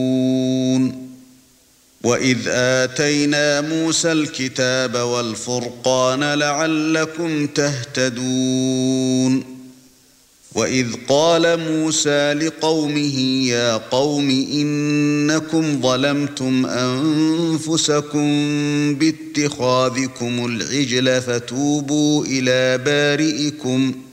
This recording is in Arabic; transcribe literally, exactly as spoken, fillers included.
وَإِذْ آتَيْنَا مُوسَى الْكِتَابَ وَالْفُرْقَانَ لَعَلَّكُمْ تَهْتَدُونَ وَإِذْ قَالَ مُوسَى لِقَوْمِهِ يَا قَوْمِ إِنَّكُمْ ظَلَمْتُمْ أَنفُسَكُمْ بِاتِّخَاذِكُمُ الْعِجْلَ فَتُوبُوا إِلَى بَارِئِكُمْ